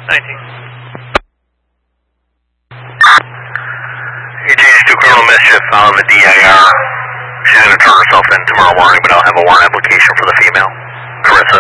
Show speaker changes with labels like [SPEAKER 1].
[SPEAKER 1] You changed to criminal mischief on the DIR. She's going to turn herself in tomorrow morning, but I'll have a warrant application for the female, Carissa.